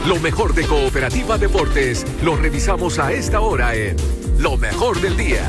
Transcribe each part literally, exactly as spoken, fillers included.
Lo mejor de Cooperativa Deportes lo revisamos a esta hora en Lo Mejor del Día.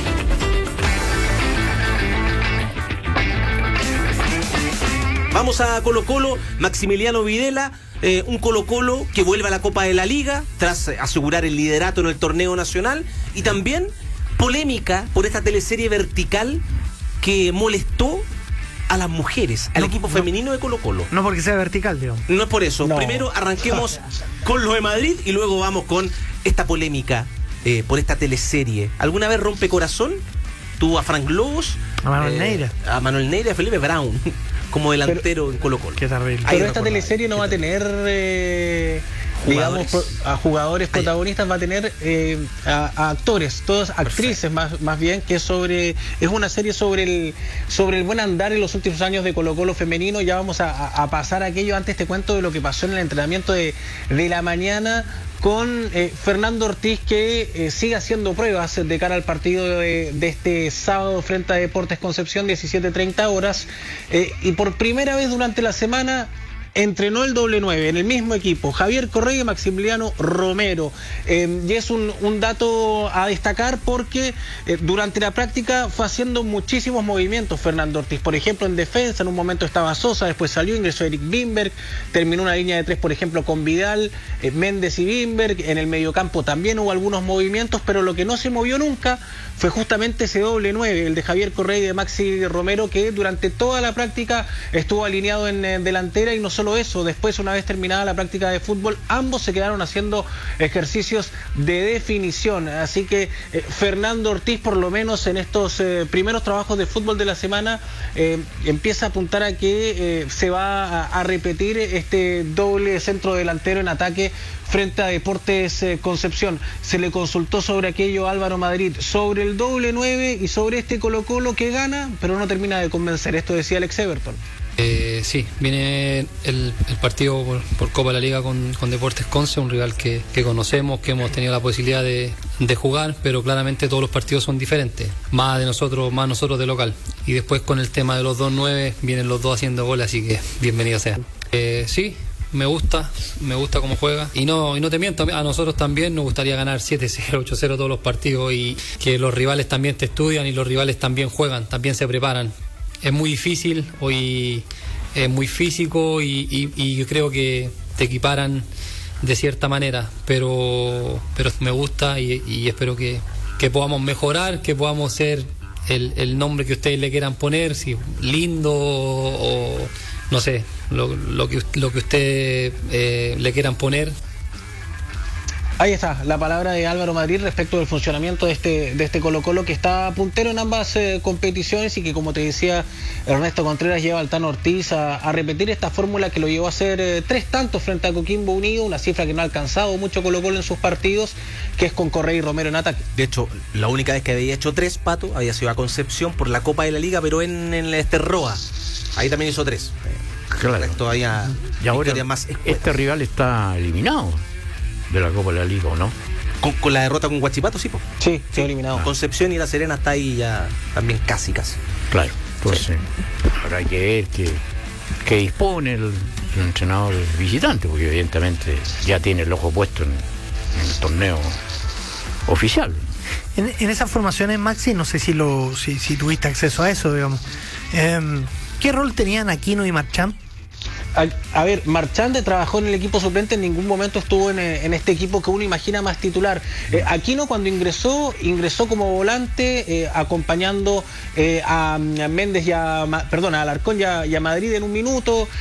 Vamos a Colo-Colo, Maximiliano Videla, eh, un Colo-Colo que vuelve a la Copa de la Liga tras asegurar el liderato en el torneo nacional, y también polémica por esta teleserie vertical que molestó a las mujeres, al no, equipo femenino no, de Colo-Colo. No porque sea vertical, digamos. No es por eso. No. Primero arranquemos con lo de Madrid y luego vamos con esta polémica eh, por esta teleserie. ¿Alguna vez rompe corazón? Tú a Frank Lobos, a Manuel eh, Neira, a Manuel Neira, a Felipe Brown como delantero pero, en Colo-Colo. Qué terrible. Pero esta teleserie no va a tener eh, digamos, pro, a jugadores protagonistas, va a tener eh, a, a actores, todas actrices más, más bien, que sobre es una serie sobre el sobre el buen andar en los últimos años de Colo-Colo femenino. Ya vamos a, a, a pasar a aquello. Antes te cuento de lo que pasó en el entrenamiento de, de la mañana con eh, Fernando Ortiz, que eh, sigue haciendo pruebas de cara al partido de, de este sábado frente a Deportes Concepción, diecisiete treinta horas, eh, y por primera vez durante la semana entrenó el doble nueve en el mismo equipo, Javier Correa y Maximiliano Romero. Eh, y es un, un dato a destacar porque eh, durante la práctica fue haciendo muchísimos movimientos Fernando Ortiz. Por ejemplo, en defensa, en un momento estaba Sosa, después salió, ingresó Eric Bimberg, terminó una línea de tres, por ejemplo, con Vidal, eh, Méndez y Bimberg. En el mediocampo también hubo algunos movimientos, pero lo que no se movió nunca fue justamente ese doble nueve, el de Javier Correa y de Maxi Romero, que durante toda la práctica estuvo alineado en, en delantera. Y no solo eso, después, una vez terminada la práctica de fútbol, ambos se quedaron haciendo ejercicios de definición. Así que eh, Fernando Ortiz, por lo menos en estos eh, primeros trabajos de fútbol de la semana, eh, empieza a apuntar a que eh, se va a, a repetir este doble centro delantero en ataque frente a Deportes eh, Concepción. Se le consultó sobre aquello a Álvaro Madrid, sobre el doble nueve y sobre este Colo-Colo que gana, pero no termina de convencer. Esto decía Alex Everton. Eh, sí, viene el, el partido por, por Copa de la Liga con, con Deportes Conce, un rival que, que conocemos, que hemos tenido la posibilidad de, de jugar, pero claramente todos los partidos son diferentes, más de nosotros, más nosotros de local. Y después con el tema de los dos nueve, vienen los dos haciendo goles, así que bienvenido sea. Eh, sí, me gusta, me gusta cómo juega. Y no, y no te miento, a nosotros también nos gustaría ganar siete cero, ocho cero todos los partidos, y que los rivales también te estudian y los rivales también juegan, también se preparan. Es muy difícil, hoy es muy físico y, y, y yo creo que te equiparan de cierta manera, pero, pero me gusta y, y espero que, que podamos mejorar, que podamos ser el, el nombre que ustedes le quieran poner, si lindo o, o no sé, lo, lo, que, lo que ustedes eh, le quieran poner. Ahí está la palabra de Álvaro Madrid respecto del funcionamiento de este de este Colo-Colo, que está puntero en ambas eh, competiciones, y que, como te decía Ernesto Contreras, lleva al Tano Ortiz a, a repetir esta fórmula que lo llevó a hacer eh, tres tantos frente a Coquimbo Unido, una cifra que no ha alcanzado mucho Colo-Colo en sus partidos, que es con Correa y Romero en ataque. De hecho, la única vez que había hecho tres, Pato, había sido a Concepción por la Copa de la Liga, pero en, en el Esterroa. Ahí también hizo tres. Claro. Todavía y ahora más este rival está eliminado de la Copa de la Liga, ¿o no? Con, con la derrota con Huachipato, sí, po. Sí, sí, eliminado. Ah. Concepción y La Serena está ahí ya también casi, casi. Claro, entonces sí. Habrá que ver que, que dispone el, el entrenador visitante, porque evidentemente ya tiene el ojo puesto en, en el torneo oficial. En, en esas formaciones, Maxi, no sé si lo si, si tuviste acceso a eso, digamos. Eh, ¿Qué rol tenían Aquino y Marchand? A, a ver, Marchand trabajó en el equipo suplente, en ningún momento estuvo en, en este equipo que uno imagina más titular. Eh, Aquino, cuando ingresó, ingresó como volante, eh, acompañando eh, a, a Méndez y a, perdón, a Alarcón y a, y a Madrid en un minuto.